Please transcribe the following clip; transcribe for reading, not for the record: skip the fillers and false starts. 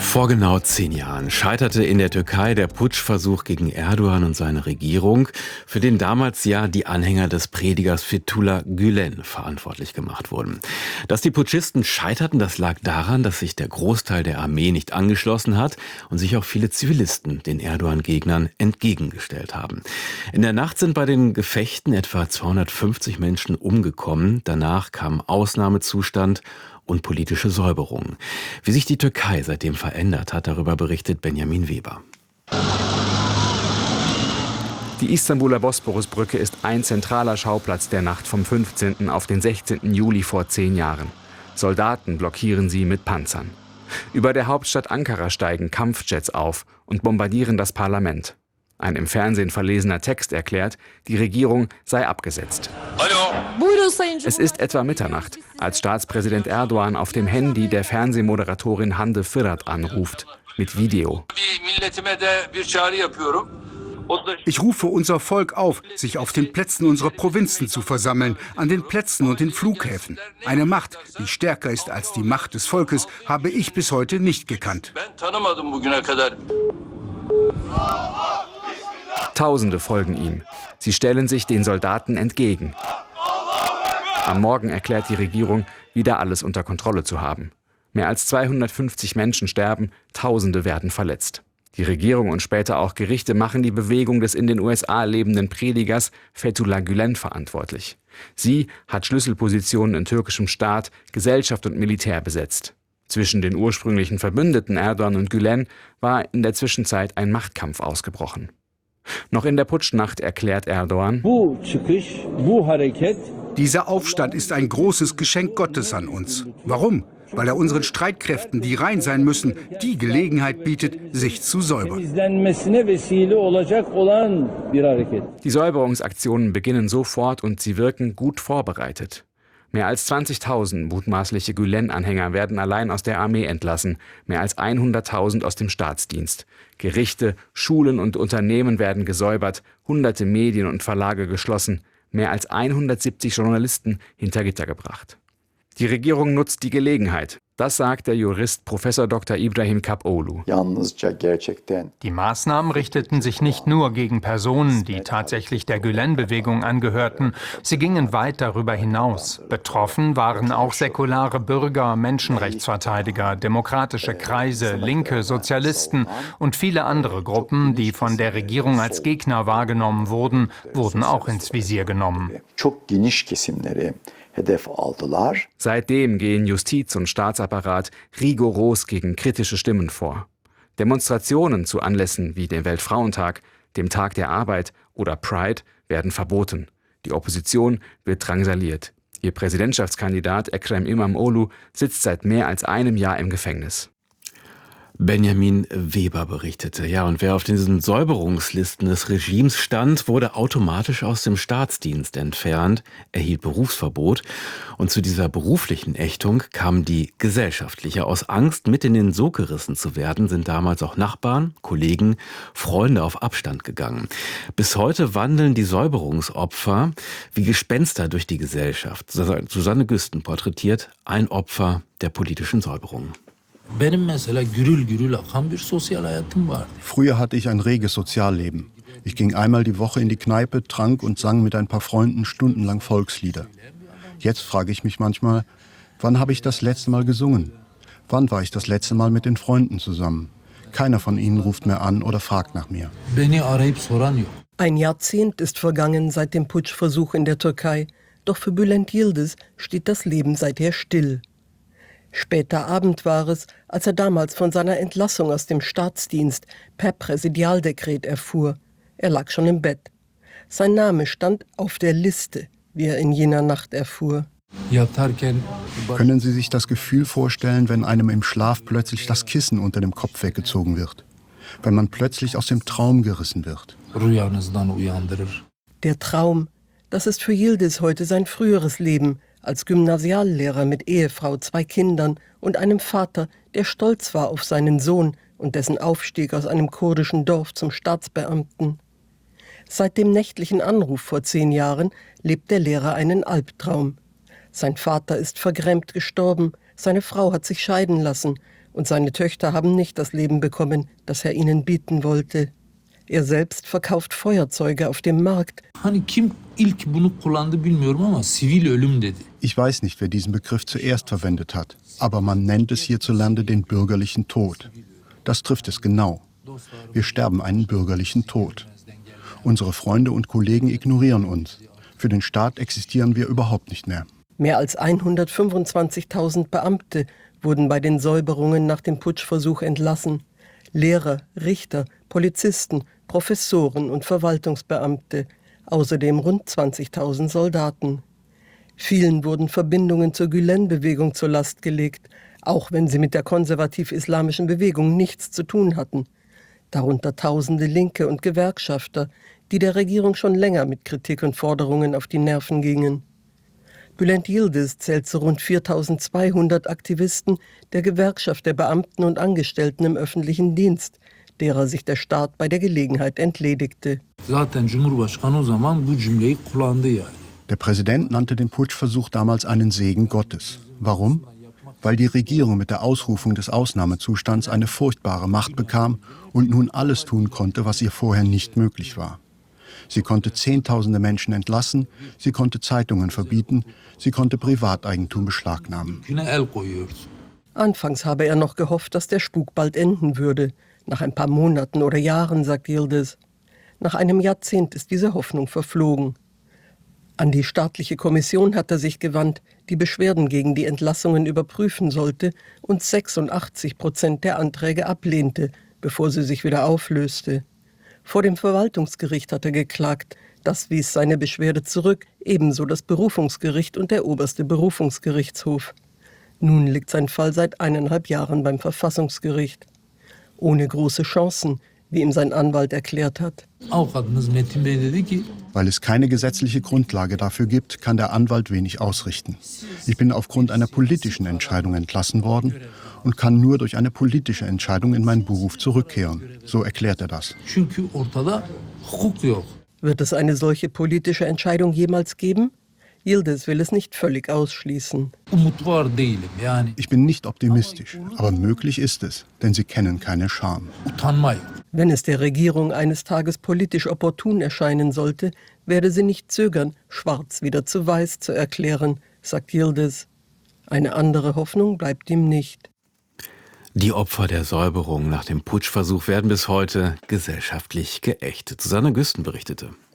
Vor genau 10 Jahren scheiterte in der Türkei der Putschversuch gegen Erdogan und seine Regierung, für den damals ja die Anhänger des Predigers Fethullah Gülen verantwortlich gemacht wurden. Dass die Putschisten scheiterten, das lag daran, dass sich der Großteil der Armee nicht angeschlossen hat und sich auch viele Zivilisten den Erdogan-Gegnern entgegengestellt haben. In der Nacht sind bei den Gefechten etwa 250 Menschen umgekommen. Danach kam Ausnahmezustand und politische Säuberungen. Wie sich die Türkei seitdem verändert hat, darüber berichtet Benjamin Weber. Die Istanbuler Bosporusbrücke ist ein zentraler Schauplatz der Nacht vom 15. auf den 16. Juli vor 10 Jahren. Soldaten blockieren sie mit Panzern. Über der Hauptstadt Ankara steigen Kampfjets auf und bombardieren das Parlament. Ein im Fernsehen verlesener Text erklärt, die Regierung sei abgesetzt. Es ist etwa Mitternacht, als Staatspräsident Erdogan auf dem Handy der Fernsehmoderatorin Hande Fırat anruft, mit Video. Ich rufe unser Volk auf, sich auf den Plätzen unserer Provinzen zu versammeln, an den Plätzen und den Flughäfen. Eine Macht, die stärker ist als die Macht des Volkes, habe ich bis heute nicht gekannt. Tausende folgen ihm. Sie stellen sich den Soldaten entgegen. Am Morgen erklärt die Regierung, wieder alles unter Kontrolle zu haben. Mehr als 250 Menschen sterben, Tausende werden verletzt. Die Regierung und später auch Gerichte machen die Bewegung des in den USA lebenden Predigers Fethullah Gülen verantwortlich. Sie hat Schlüsselpositionen in türkischem Staat, Gesellschaft und Militär besetzt. Zwischen den ursprünglichen Verbündeten Erdogan und Gülen war in der Zwischenzeit ein Machtkampf ausgebrochen. Noch in der Putschnacht erklärt Erdogan: Dieser Aufstand ist ein großes Geschenk Gottes an uns. Warum? Weil er unseren Streitkräften, die rein sein müssen, die Gelegenheit bietet, sich zu säubern. Die Säuberungsaktionen beginnen sofort und sie wirken gut vorbereitet. Mehr als 20.000 mutmaßliche Gülen-Anhänger werden allein aus der Armee entlassen, mehr als 100.000 aus dem Staatsdienst. Gerichte, Schulen und Unternehmen werden gesäubert, hunderte Medien und Verlage geschlossen, mehr als 170 Journalisten hinter Gitter gebracht. Die Regierung nutzt die Gelegenheit. Das sagt der Jurist Prof. Dr. Ibrahim Kapoğlu. Die Maßnahmen richteten sich nicht nur gegen Personen, die tatsächlich der Gülen-Bewegung angehörten. Sie gingen weit darüber hinaus. Betroffen waren auch säkulare Bürger, Menschenrechtsverteidiger, demokratische Kreise, Linke, Sozialisten und viele andere Gruppen, die von der Regierung als Gegner wahrgenommen wurden, wurden auch ins Visier genommen. Seitdem gehen Justiz und Staatsapparat rigoros gegen kritische Stimmen vor. Demonstrationen zu Anlässen wie dem Weltfrauentag, dem Tag der Arbeit oder Pride werden verboten. Die Opposition wird drangsaliert. Ihr Präsidentschaftskandidat Ekrem İmamoğlu sitzt seit mehr als einem Jahr im Gefängnis. Benjamin Weber berichtete. Ja, und wer auf diesen Säuberungslisten des Regimes stand, wurde automatisch aus dem Staatsdienst entfernt, erhielt Berufsverbot. Und zu dieser beruflichen Ächtung kam die gesellschaftliche. Aus Angst, mit in den Sog gerissen zu werden, sind damals auch Nachbarn, Kollegen, Freunde auf Abstand gegangen. Bis heute wandeln die Säuberungsopfer wie Gespenster durch die Gesellschaft. Susanne Güsten porträtiert ein Opfer der politischen Säuberung. Früher hatte ich ein reges Sozialleben. Ich ging einmal die Woche in die Kneipe, trank und sang mit ein paar Freunden stundenlang Volkslieder. Jetzt frage ich mich manchmal, wann habe ich das letzte Mal gesungen? Wann war ich das letzte Mal mit den Freunden zusammen? Keiner von ihnen ruft mehr an oder fragt nach mir. Ein Jahrzehnt ist vergangen seit dem Putschversuch in der Türkei. Doch für Bülent Yıldız steht das Leben seither still. Später Abend war es, als er damals von seiner Entlassung aus dem Staatsdienst per Präsidialdekret erfuhr. Er lag schon im Bett. Sein Name stand auf der Liste, wie er in jener Nacht erfuhr. Können Sie sich das Gefühl vorstellen, wenn einem im Schlaf plötzlich das Kissen unter dem Kopf weggezogen wird? Wenn man plötzlich aus dem Traum gerissen wird? Der Traum, das ist für Yıldız heute sein früheres Leben, als Gymnasiallehrer mit Ehefrau, 2 Kindern und einem Vater, der stolz war auf seinen Sohn und dessen Aufstieg aus einem kurdischen Dorf zum Staatsbeamten. Seit dem nächtlichen Anruf vor 10 Jahren lebt der Lehrer einen Albtraum. Sein Vater ist vergrämt gestorben, Seine Frau hat sich scheiden lassen und seine Töchter haben nicht das Leben bekommen, das er ihnen bieten wollte. Er selbst verkauft Feuerzeuge auf dem Markt. Ich weiß nicht, wer diesen Begriff zuerst verwendet hat, aber man nennt es hierzulande den bürgerlichen Tod. Das trifft es genau. Wir sterben einen bürgerlichen Tod. Unsere Freunde und Kollegen ignorieren uns. Für den Staat existieren wir überhaupt nicht mehr. Mehr als 125.000 Beamte wurden bei den Säuberungen nach dem Putschversuch entlassen. Lehrer, Richter, Polizisten, Professoren und Verwaltungsbeamte, außerdem rund 20.000 Soldaten. Vielen wurden Verbindungen zur Gülen-Bewegung zur Last gelegt, auch wenn sie mit der konservativ-islamischen Bewegung nichts zu tun hatten. Darunter tausende Linke und Gewerkschafter, die der Regierung schon länger mit Kritik und Forderungen auf die Nerven gingen. Bülent Yildiz zählt zu rund 4.200 Aktivisten der Gewerkschaft der Beamten und Angestellten im öffentlichen Dienst, derer sich der Staat bei der Gelegenheit entledigte. Der Präsident nannte den Putschversuch damals einen Segen Gottes. Warum? Weil die Regierung mit der Ausrufung des Ausnahmezustands eine furchtbare Macht bekam und nun alles tun konnte, was ihr vorher nicht möglich war. Sie konnte Zehntausende Menschen entlassen, sie konnte Zeitungen verbieten, sie konnte Privateigentum beschlagnahmen. Anfangs habe er noch gehofft, dass der Spuk bald enden würde. Nach ein paar Monaten oder Jahren, sagt Yildiz. Nach einem Jahrzehnt ist diese Hoffnung verflogen. An die staatliche Kommission hat er sich gewandt, die Beschwerden gegen die Entlassungen überprüfen sollte und 86% der Anträge ablehnte, bevor sie sich wieder auflöste. Vor dem Verwaltungsgericht hat er geklagt. Das wies seine Beschwerde zurück, ebenso das Berufungsgericht und der oberste Berufungsgerichtshof. Nun liegt sein Fall seit 1,5 Jahren beim Verfassungsgericht. Ohne große Chancen, wie ihm sein Anwalt erklärt hat. Weil es keine gesetzliche Grundlage dafür gibt, kann der Anwalt wenig ausrichten. Ich bin aufgrund einer politischen Entscheidung entlassen worden und kann nur durch eine politische Entscheidung in meinen Beruf zurückkehren. So erklärt er das. Wird es eine solche politische Entscheidung jemals geben? Yildiz will es nicht völlig ausschließen. Ich bin nicht optimistisch, aber möglich ist es, denn sie kennen keine Scham. Wenn es der Regierung eines Tages politisch opportun erscheinen sollte, werde sie nicht zögern, schwarz wieder zu weiß zu erklären, sagt Yildiz. Eine andere Hoffnung bleibt ihm nicht. Die Opfer der Säuberung nach dem Putschversuch werden bis heute gesellschaftlich geächtet. Susanne Güsten berichtete.